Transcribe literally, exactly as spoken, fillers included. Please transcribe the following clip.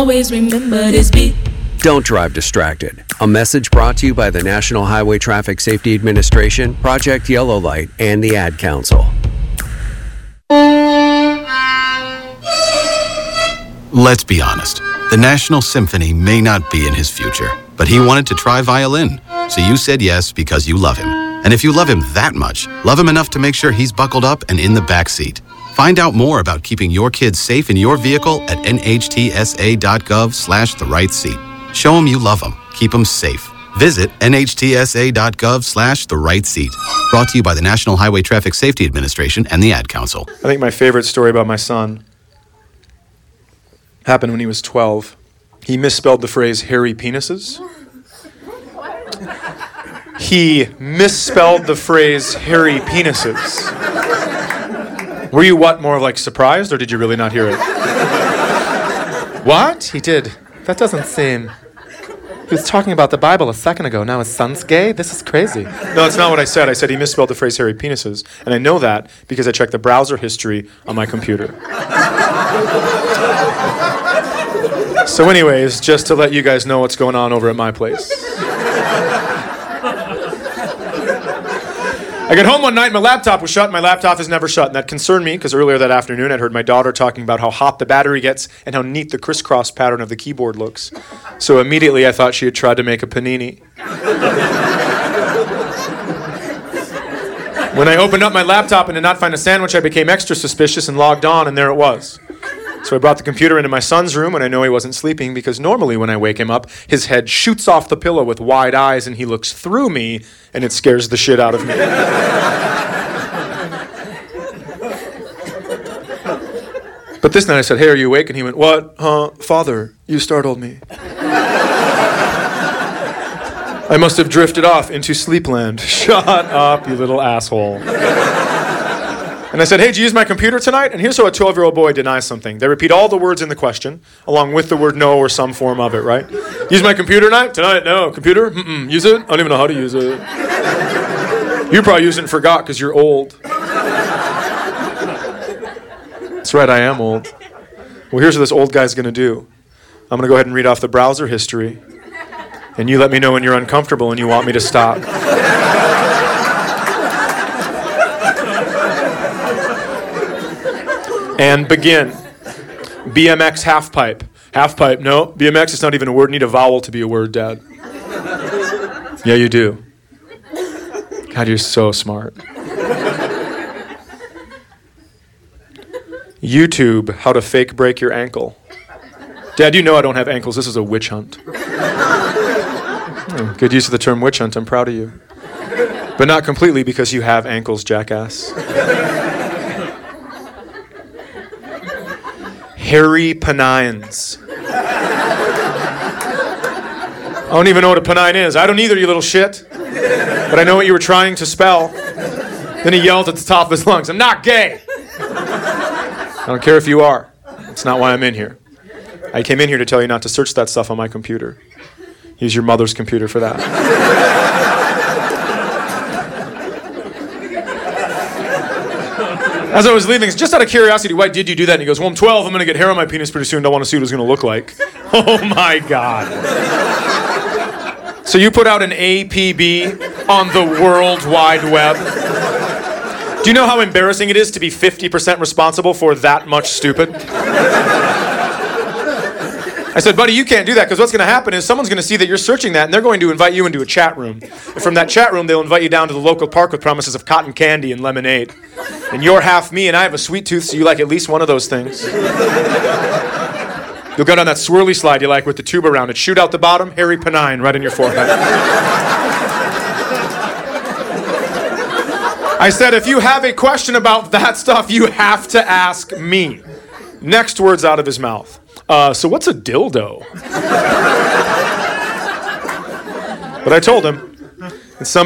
Always remember this beat. Don't drive distracted. A message brought to you by the National Highway Traffic Safety Administration, Project Yellow Light, and the Ad Council. Let's be honest. The National Symphony may not be in his future, but he wanted to try violin. So you said yes because you love him. And if you love him that much, love him enough to make sure he's buckled up and in the back seat. Find out more about keeping your kids safe in your vehicle at nhtsa.gov slash the right seat. Show him you love him. Keep him safe. Visit nhtsa.gov slash the right seat. Brought to you by the National Highway Traffic Safety Administration and the Ad Council. I think my favorite story about my son happened when he was twelve. He misspelled the phrase hairy penises. He misspelled the phrase hairy penises. Were you what, more like surprised, or did you really not hear it? What? He did. That doesn't seem... He was talking about the Bible a second ago. Now his son's gay? This is crazy. No, that's not what I said. I said he misspelled the phrase hairy penises. And I know that because I checked the browser history on my computer. So anyways, just to let you guys know what's going on over at my place. I got home one night and my laptop was shut, and my laptop is never shut. And that concerned me because earlier that afternoon I'd heard my daughter talking about how hot the battery gets and how neat the crisscross pattern of the keyboard looks. So immediately I thought she had tried to make a panini. When I opened up my laptop and did not find a sandwich, I became extra suspicious and logged on, and there it was. So I brought the computer into my son's room, and I know he wasn't sleeping because normally when I wake him up, his head shoots off the pillow with wide eyes and he looks through me, and it scares the shit out of me. But this night I said, "Hey, are you awake?" And he went, "What? Huh? Father, you startled me." I must have drifted off into sleepland. Shut up, you little asshole. And I said, "Hey, did you use my computer tonight?" And here's how a twelve-year-old boy denies something. They repeat all the words in the question, along with the word no or some form of it, right? "Use my computer tonight?" "Tonight, no." "Computer? Mm-mm. Use it?" "I don't even know how to use it." "You probably used it and forgot because you're old." That's right, I am old. Well, here's what this old guy's going to do. I'm going to go ahead and read off the browser history, and you let me know when you're uncomfortable and you want me to stop. And begin. B M X half pipe. Half pipe, no. B M X is not even a word. Need a vowel to be a word, Dad. Yeah, you do. God, you're so smart. YouTube, how to fake break your ankle. Dad, you know I don't have ankles. This is a witch hunt. Oh, good use of the term witch hunt. I'm proud of you. But not completely because you have ankles, jackass. Hairy penines. I don't even know what a penine is. I don't either, you little shit. But I know what you were trying to spell. Then he yelled at the top of his lungs, "I'm not gay." I don't care if you are. It's not why I'm in here. I came in here to tell you not to search that stuff on my computer. Use your mother's computer for that. As I was leaving, just out of curiosity, why did you do that? And he goes, "Well, I'm twelve. I'm going to get hair on my penis pretty soon. Don't want to see what it's going to look like." Oh, my God. So you put out an A P B on the World Wide Web? Do you know how embarrassing it is to be fifty percent responsible for that much stupid? I said, "Buddy, you can't do that because what's going to happen is someone's going to see that you're searching that and they're going to invite you into a chat room. And from that chat room, they'll invite you down to the local park with promises of cotton candy and lemonade. And you're half me and I have a sweet tooth, so you like at least one of those things. You'll go down that swirly slide you like with the tube around it, shoot out the bottom, hairy penine right in your forehead." I said, "If you have a question about that stuff, you have to ask me." Next words out of his mouth. Uh, so what's a dildo? But I told him, it's some